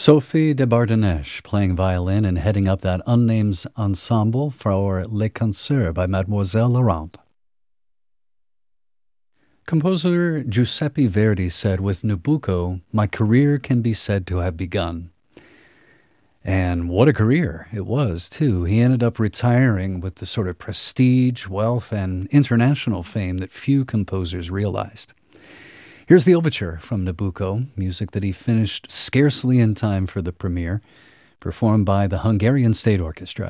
Sophie de Bardèche playing violin and heading up that unnamed ensemble for Les Concerts by Mademoiselle Laurent. Composer Giuseppe Verdi said, "With Nabucco, my career can be said to have begun." And what a career it was, too. He ended up retiring with the sort of prestige, wealth, and international fame that few composers realized. Here's the overture from Nabucco, music that he finished scarcely in time for the premiere, performed by the Hungarian State Orchestra.